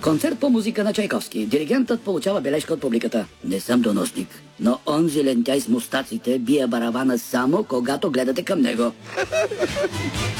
Концерт по музика на Чайковски. Диригентът получава бележка от публиката. Не съм доносник, но онзи лентяй с мустаците бие барабана само когато гледате към него.